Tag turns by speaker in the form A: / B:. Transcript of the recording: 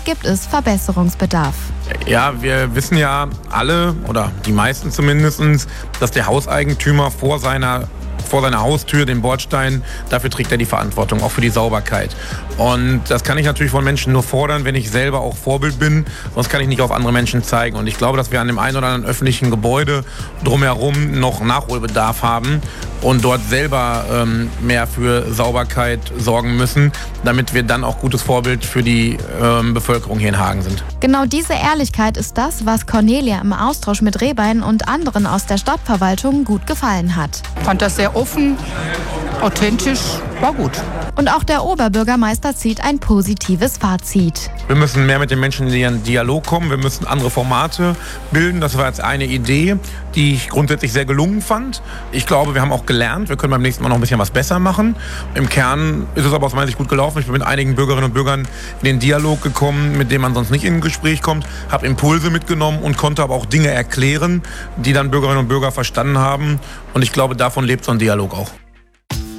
A: gibt es Verbesserungsbedarf.
B: Ja, wir wissen ja alle, oder die meisten zumindest, dass der Hauseigentümer vor seiner Haustür, den Bordstein, dafür trägt er die Verantwortung, auch für die Sauberkeit. Und das kann ich natürlich von Menschen nur fordern, wenn ich selber auch Vorbild bin, sonst kann ich nicht auf andere Menschen zeigen. Und ich glaube, dass wir an dem einen oder anderen öffentlichen Gebäude drumherum noch Nachholbedarf haben und dort selber mehr für Sauberkeit sorgen müssen, damit wir dann auch gutes Vorbild für die Bevölkerung hier in Hagen sind.
A: Genau diese Ehrlichkeit ist das, was Cornelia im Austausch mit Rehbein und anderen aus der Stadtverwaltung gut gefallen hat.
C: Ich fand das sehr offen, authentisch, war gut.
A: Und auch der Oberbürgermeister zieht ein positives Fazit.
B: Wir müssen mehr mit den Menschen in den Dialog kommen, wir müssen andere Formate bilden. Das war jetzt eine Idee, die ich grundsätzlich sehr gelungen fand. Ich glaube, wir haben auch gelernt, wir können beim nächsten Mal noch ein bisschen was besser machen. Im Kern ist es aber aus meiner Sicht gut gelaufen. Ich bin mit einigen Bürgerinnen und Bürgern in den Dialog gekommen, mit denen man sonst nicht in ein Gespräch kommt, habe Impulse mitgenommen und konnte aber auch Dinge erklären, die dann Bürgerinnen und Bürger verstanden haben. Und ich glaube, davon lebt so ein Dialog auch.